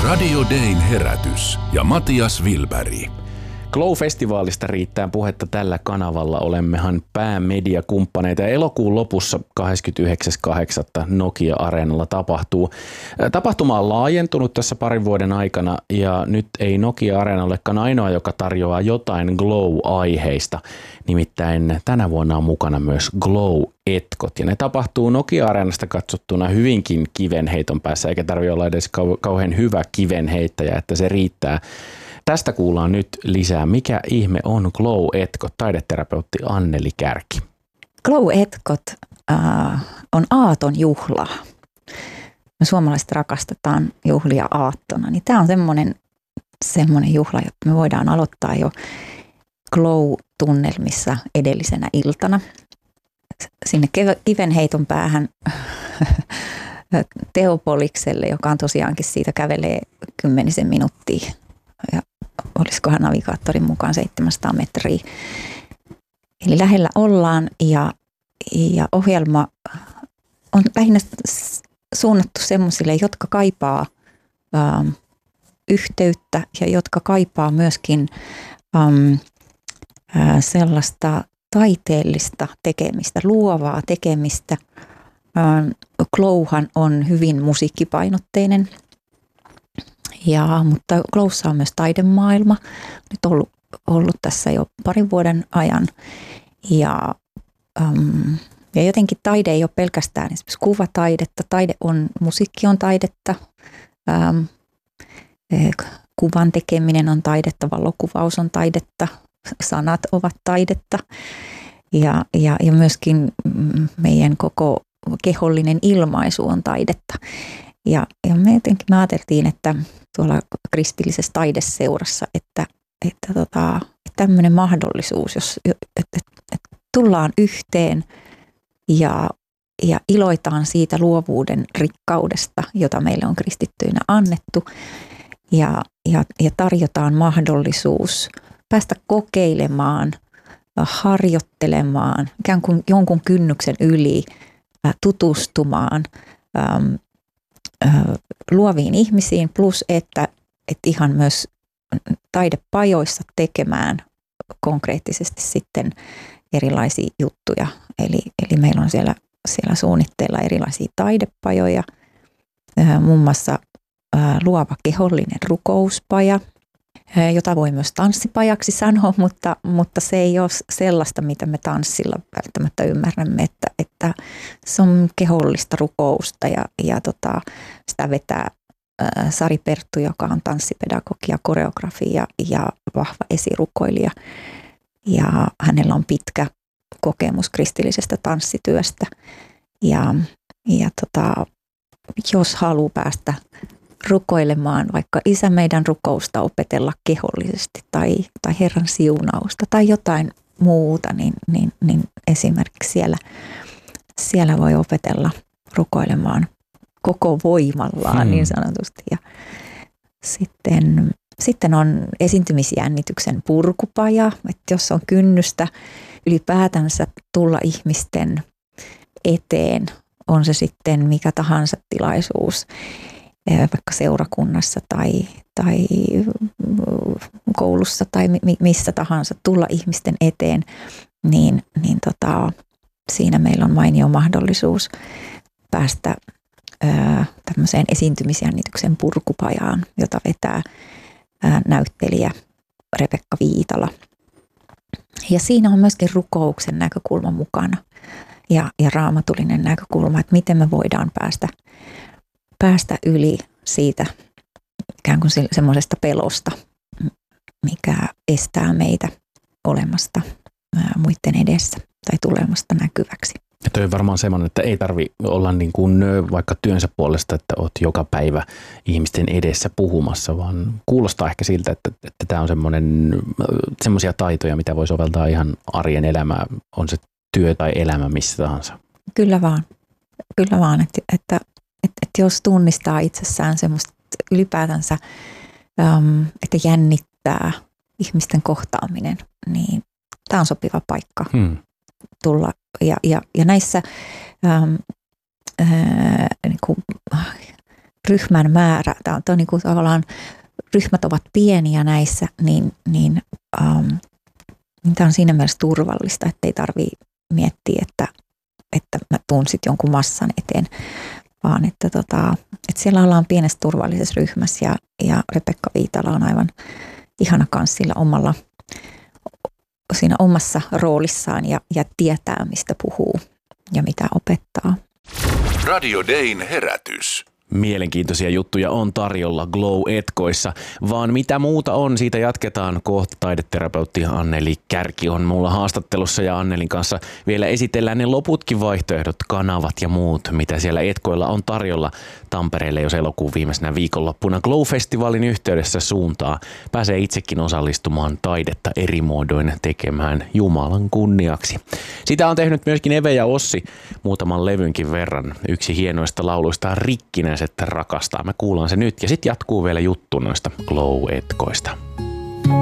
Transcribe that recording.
Radio Dayn herätys ja Matias Wilberg. Glow-festivaalista riittää puhetta tällä kanavalla. Olemmehan päämediakumppaneita ja elokuun lopussa 29.8. Nokia-areenalla tapahtuu. Tapahtuma on laajentunut tässä parin vuoden aikana ja nyt ei Nokia-areena olekaan ainoa, joka tarjoaa jotain Glow-aiheista. Nimittäin tänä vuonna on mukana myös Glow-etkot ja ne tapahtuu Nokia-areenasta katsottuna hyvinkin kivenheiton päässä, eikä tarvitse olla edes kauhean hyvä kivenheittäjä, että se riittää. Tästä kuullaan nyt lisää. Mikä ihme on Glow-etkot? Taideterapeutti Anneli Kärki. Glow-etkot on aaton juhlaa. Me suomalaiset rakastetaan juhlia aattona. Niin tämä on semmoinen juhla, jota me voidaan aloittaa jo Glow-tunnelmissa edellisenä iltana. Sinne kivenheiton päähän Teopolikselle, joka on tosiaankin siitä kävelee 10 minuuttia. Ja olisikohan navigaattorin mukaan 700 metriä. Eli lähellä ollaan ja ohjelma on lähinnä suunnattu semmoisille, jotka kaipaa yhteyttä ja jotka kaipaa myöskin sellaista taiteellista tekemistä, luovaa tekemistä. Glowhan on hyvin musiikkipainotteinen. Mutta Glowssa on myös taidemaailma, nyt ollut tässä jo parin vuoden ajan ja jotenkin taide ei ole pelkästään esimerkiksi kuvataidetta, musiikki on taidetta, kuvan tekeminen on taidetta, valokuvaus on taidetta, sanat ovat taidetta ja myöskin meidän koko kehollinen ilmaisu on taidetta. Ja me jotenkin ajateltiin, että tuolla kristillisessä taideseurassa, että tämmöinen mahdollisuus, että tullaan yhteen ja iloitaan siitä luovuuden rikkaudesta, jota meille on kristittyinä annettu ja tarjotaan mahdollisuus päästä kokeilemaan, harjoittelemaan, ikään kuin jonkun kynnyksen yli tutustumaan luoviin ihmisiin plus, että ihan myös taidepajoissa tekemään konkreettisesti sitten erilaisia juttuja. Eli meillä on siellä suunnitteilla erilaisia taidepajoja, muun muassa luova kehollinen rukouspaja, jota voi myös tanssipajaksi sanoa, mutta se ei ole sellaista, mitä me tanssilla välttämättä ymmärrämme, että se on kehollista rukousta ja sitä vetää Sari Perttu, joka on tanssipedagogi ja koreografi ja vahva esirukoilija. Ja hänellä on pitkä kokemus kristillisestä tanssityöstä ja jos haluaa päästä rukoilemaan vaikka Isä meidän rukousta opetella kehollisesti tai Herran siunausta tai jotain muuta, niin esimerkiksi siellä voi opetella rukoilemaan koko voimallaan niin sanotusti. Ja sitten on esiintymisjännityksen purkupaja, että jos on kynnystä ylipäätänsä tulla ihmisten eteen, on se sitten mikä tahansa tilaisuus, vaikka seurakunnassa tai koulussa tai missä tahansa tulla ihmisten eteen, niin siinä meillä on mainio mahdollisuus päästä tämmöiseen esiintymisjännityksen purkupajaan, jota vetää näyttelijä Rebekka Viitala. Ja siinä on myöskin rukouksen näkökulma mukana ja raamatullinen näkökulma, että miten me voidaan päästä yli siitä ikään kuin semmoisesta pelosta, mikä estää meitä olemasta muiden edessä tai tulemasta näkyväksi. Ja toi on varmaan semmoinen, että ei tarvitse olla niin kuin vaikka työnsä puolesta, että olet joka päivä ihmisten edessä puhumassa, vaan kuulostaa ehkä siltä, että tämä on semmoisia taitoja, mitä voi soveltaa ihan arjen elämään, on se työ tai elämä missä tahansa. Kyllä vaan, että jos tunnistaa itsessään semmoista ylipäätänsä, että jännittää ihmisten kohtaaminen, niin tämä on sopiva paikka tulla. Ja näissä niin kuin ryhmän määrä, tämä on niin kuin tavallaan ryhmät ovat pieniä näissä, niin tämä on siinä mielessä turvallista, että ei tarvitse miettiä, että mä tuun sitten jonkun massan eteen, vaan että siellä ollaan pienessä turvallisessa ryhmässä ja Rebekka Viitala on aivan ihana kanssa sillä siinä omassa roolissaan ja tietää, mistä puhuu ja mitä opettaa. Radio Dayn herätys. Mielenkiintoisia juttuja on tarjolla Glow-etkoissa, vaan mitä muuta on, siitä jatketaan kohta. Taideterapeutti Anneli Kärki on mulla haastattelussa ja Annelin kanssa vielä esitellään ne loputkin vaihtoehdot, kanavat ja muut, mitä siellä etkoilla on tarjolla Tampereelle, jos elokuun viimeisenä viikonloppuna Glow-festivaalin yhteydessä suuntaa. Pääsee itsekin osallistumaan taidetta eri muodoin tekemään Jumalan kunniaksi. Sitä on tehnyt myöskin Eve ja Ossi muutaman levynkin verran. Yksi hienoista lauluista on Rikkinäiset rakastaa. Me kuullaan se nyt ja sitten jatkuu vielä juttu noista Glow-etkoista.